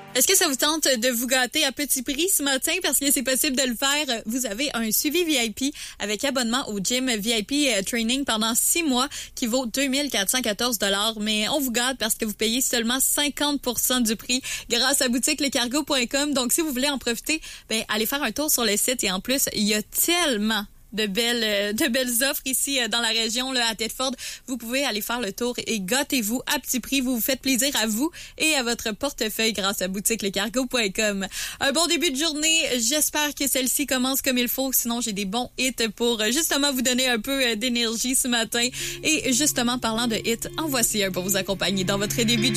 Est-ce que ça vous tente de vous gâter à petit prix ce matin? Parce que c'est possible de le faire. Vous avez un suivi VIP avec abonnement au gym VIP Training pendant 6 mois qui vaut 2414 $. Mais on vous gâte parce que vous payez seulement 50% du prix grâce à boutiquelecargo.com. Donc, si vous voulez en profiter, allez faire un tour sur le site. Et en plus, il y a tellement de belles offres ici dans la région là, à Thetford. Vous pouvez aller faire le tour et gâtez-vous à petit prix. Vous vous faites plaisir à vous et à votre portefeuille grâce à boutiquelecargo.com. Un bon début de journée. J'espère que celle-ci commence comme il faut. Sinon, j'ai des bons hits pour justement vous donner un peu d'énergie ce matin. Et justement, parlant de hits, en voici un pour vous accompagner dans votre début de journée.